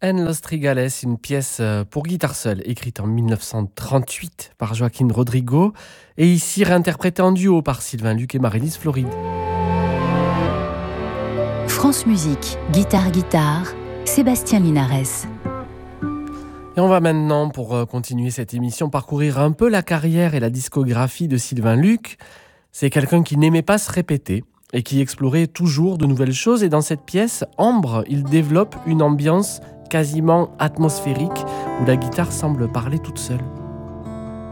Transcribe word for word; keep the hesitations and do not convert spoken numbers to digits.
En Los Trigales, une pièce pour guitare seule, écrite en dix-neuf cent trente-huit par Joaquín Rodrigo, et ici réinterprétée en duo par Sylvain Luc et Marie-Lise Floride. France Musique, guitare-guitare, Sébastien Linares. Et on va maintenant, pour continuer cette émission, parcourir un peu la carrière et la discographie de Sylvain Luc. C'est quelqu'un qui n'aimait pas se répéter et qui explorait toujours de nouvelles choses. Et dans cette pièce, Ambre, il développe une ambiance quasiment atmosphérique où la guitare semble parler toute seule.